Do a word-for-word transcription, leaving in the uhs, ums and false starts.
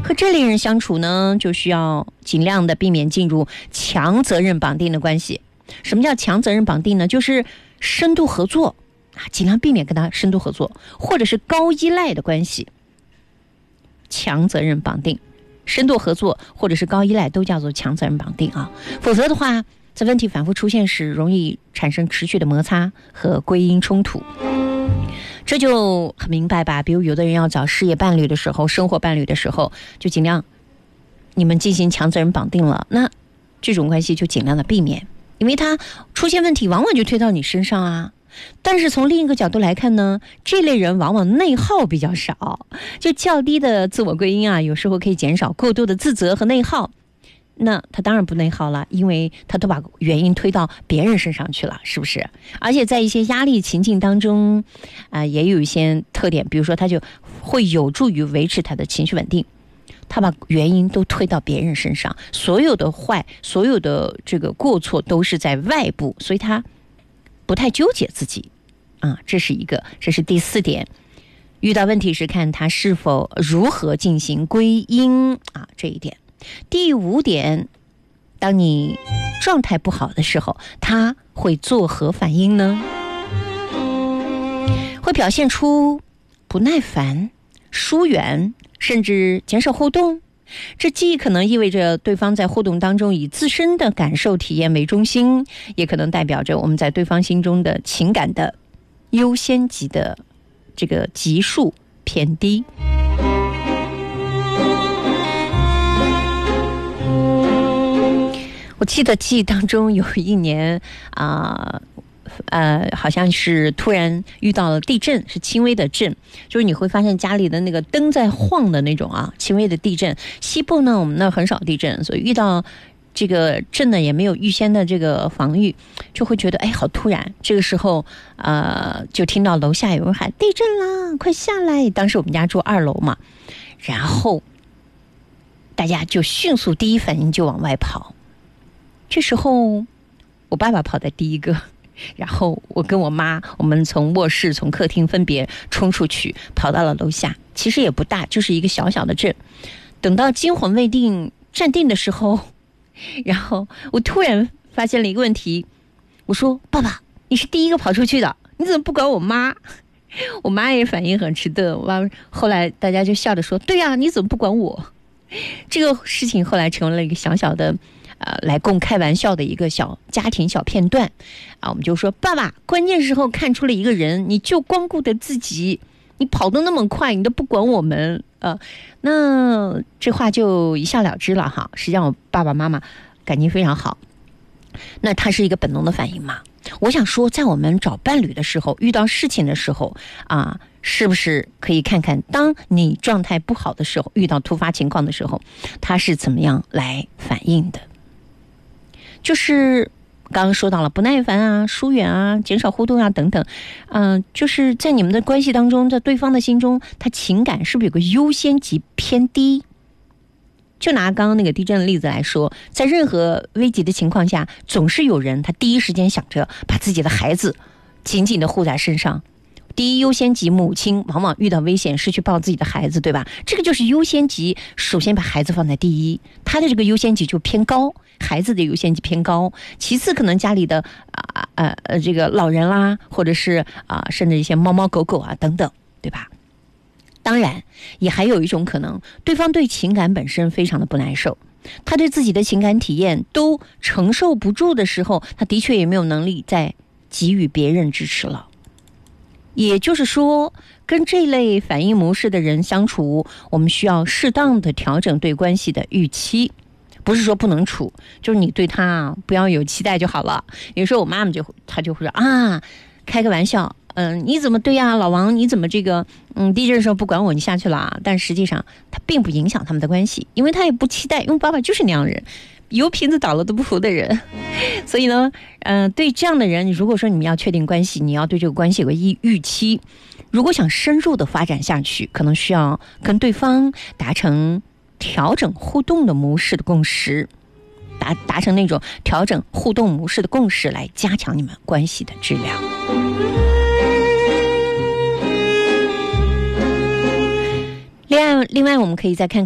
和这类人相处呢，就需要尽量的避免进入强责任绑定的关系。什么叫强责任绑定呢？就是深度合作啊，尽量避免跟他深度合作，或者是高依赖的关系。强责任绑定、深度合作或者是高依赖都叫做强责任绑定啊，否则的话，在问题反复出现时，容易产生持续的摩擦和归因冲突。这就很明白吧？比如有的人要找事业伴侣的时候、生活伴侣的时候，就尽量你们进行强责任绑定了，那这种关系就尽量的避免，因为他出现问题往往就推到你身上啊。但是从另一个角度来看呢，这类人往往内耗比较少，就较低的自我归因啊，有时候可以减少过多的自责和内耗。那他当然不内耗了，因为他都把原因推到别人身上去了，是不是？而且在一些压力情境当中啊、呃，也有一些特点，比如说他就会有助于维持他的情绪稳定，他把原因都推到别人身上，所有的坏，所有的这个过错都是在外部，所以他不太纠结自己啊，这是一个，这是第四点。遇到问题时看他是否如何进行归因啊，这一点。第五点，当你状态不好的时候，他会作何反应呢？会表现出不耐烦、疏远，甚至减少互动。这既可能意味着对方在互动当中以自身的感受体验为中心，也可能代表着我们在对方心中的情感的优先级的这个级数偏低。我记得记忆当中有一年啊、呃，呃，好像是突然遇到了地震，是轻微的震，就是你会发现家里的那个灯在晃的那种啊，轻微的地震。西部呢，我们那很少地震，所以遇到这个震呢也没有预先的这个防御，就会觉得哎，好突然。这个时候，呃，就听到楼下有人喊地震啦，快下来！当时我们家住二楼嘛，然后大家就迅速第一反应就往外跑。这时候我爸爸跑在第一个，然后我跟我妈，我们从卧室从客厅分别冲出去，跑到了楼下。其实也不大，就是一个小小的震。等到惊魂未定站定的时候，然后我突然发现了一个问题，我说爸爸，你是第一个跑出去的，你怎么不管我妈？我妈也反应很迟钝，完后来大家就笑着说，对呀、啊，你怎么不管我？这个事情后来成为了一个小小的呃，来供开玩笑的一个小家庭小片段啊，我们就说爸爸，关键时候看出了一个人，你就光顾着自己，你跑得那么快，你都不管我们啊。那这话就一笑了之了哈。实际上我爸爸妈妈感情非常好，那他是一个本能的反应嘛。我想说，在我们找伴侣的时候，遇到事情的时候啊，是不是可以看看，当你状态不好的时候，遇到突发情况的时候，他是怎么样来反应的？就是刚刚说到了不耐烦啊、疏远啊、减少互动啊等等，嗯、呃，就是在你们的关系当中，在对方的心中，他情感是不是有个优先级偏低？就拿刚刚那个地震的例子来说，在任何危急的情况下，总是有人他第一时间想着把自己的孩子紧紧的护在身上。第一优先级，母亲往往遇到危险是去抱自己的孩子，对吧？这个就是优先级，首先把孩子放在第一，他的这个优先级就偏高，孩子的优先级偏高。其次，可能家里的啊呃呃这个老人啦，或者是啊、呃、甚至一些猫猫狗狗啊等等，对吧？当然，也还有一种可能，对方对情感本身非常的不耐受，他对自己的情感体验都承受不住的时候，他的确也没有能力再给予别人支持了。也就是说，跟这类反应模式的人相处，我们需要适当的调整对关系的预期，不是说不能处，就是你对他不要有期待就好了。有时候我妈妈就她就会说啊，开个玩笑，嗯、呃，你怎么对呀、啊，老王，你怎么这个嗯地震的时候不管我，你下去了？但实际上他并不影响他们的关系，因为他也不期待，因为爸爸就是那样人。油瓶子倒了都不服的人，所以呢，嗯、呃，对这样的人，如果说你们要确定关系，你要对这个关系有个预期。如果想深入的发展下去，可能需要跟对方达成调整互动的模式的共识，达达成那种调整互动模式的共识，来加强你们关系的质量。另外，另外我们可以再看看。